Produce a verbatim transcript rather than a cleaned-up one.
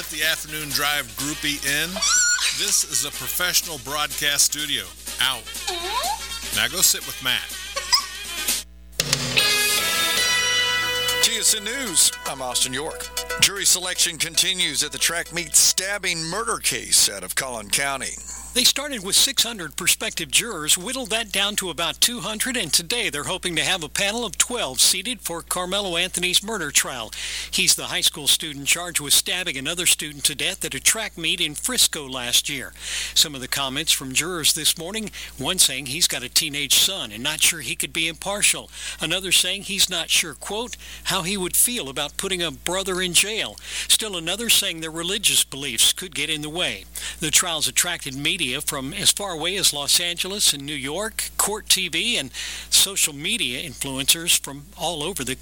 Let the Afternoon Drive groupie in. This is a professional broadcast studio. Out. Now go sit with Matt. T S N News, I'm Austin York. Jury selection continues at the track meet stabbing murder case out of Collin County. They started with six hundred prospective jurors, whittled that down to about two hundred, and today they're hoping to have a panel of twelve seated for Carmelo Anthony's murder trial. He's the high school student charged with stabbing another student to death at a track meet in Frisco last year. Some of the comments from jurors this morning, one saying he's got a teenage son and not sure he could be impartial. Another saying he's not sure, quote, how he would feel about putting a brother in jail. Still another saying their religious beliefs could get in the way. The trial's attracted media from as far away as Los Angeles and New York, Court T V, and social media influencers from all over the